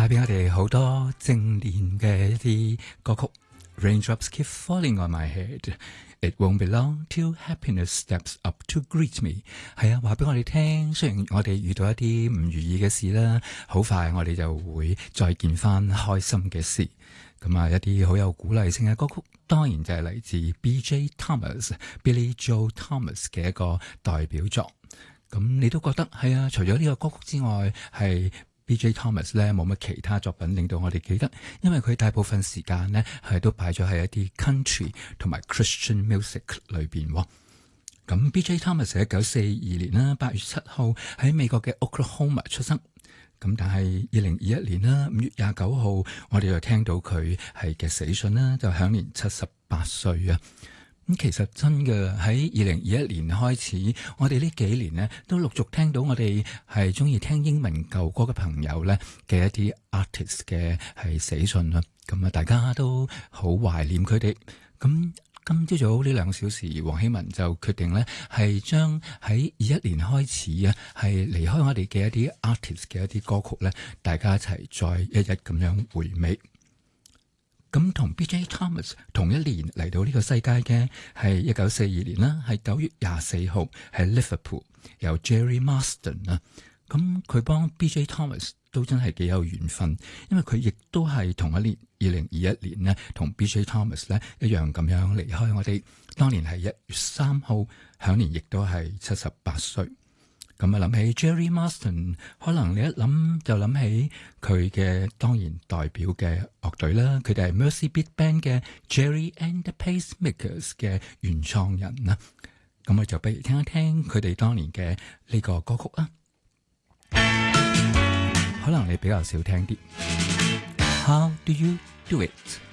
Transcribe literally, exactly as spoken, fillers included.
帶俾我哋好多正念嘅一啲歌曲。Raindrops keep falling on my head. It won't be long till happiness steps up to greet me. 係啊，話俾我哋聽。雖然我哋遇到一啲唔如意嘅事啦，好快我哋就會再見翻開心嘅事。咁啊，一啲好有鼓勵性嘅歌曲，當然就係嚟自 B J Thomas、Billy Joe Thomas 嘅一個代表作。咁你都覺得係啊？除咗呢個歌曲之外，係B J Thomas 咧冇乜其他作品令到我哋記得，因為佢大部分時間呢係都擺咗喺一啲 country 同埋 Christian music 裏邊。咁 B J Thomas 喺一九四二年啦，八月七號喺美國嘅 Oklahoma 出生。咁但係二零二一年啦，五月廿九號，我哋就聽到佢係嘅死訊啦，就享年七十八歲啊。咁其實真嘅喺二零二一年開始，我哋呢幾年呢都陸續聽到我哋係中意聽英文舊歌嘅朋友咧嘅一啲 artist 嘅係死訊啦。咁啊，大家都好懷念佢哋。咁今朝早呢兩個小時，黃希文就決定咧係將喺二一年開始啊，係離開我哋嘅一啲 artist 嘅一啲歌曲咧，大家一齊再一一咁樣回味。咁同 B J Thomas 同一年嚟到呢個世界嘅係一九四二年啦，係九月廿四號係 Liverpool 由 Jerry Marsden 啊。咁佢幫 B J Thomas 都真係幾有緣分，因為佢亦都係同一年二零二一年呢，同 B J Thomas 咧一樣咁樣離開我哋。當年係一月三號，享年亦都係七十八歲。咁啊，諗起 Jerry Marsden， 可能你一諗就諗起佢嘅當然代表嘅樂隊啦，佢哋係 Mercy Beat Band 嘅 Jerry and the Pacemakers 嘅原創人啦。咁我就不如聽一聽佢哋當年嘅呢個歌曲啊。可能你比較少聽啲。How do you do it?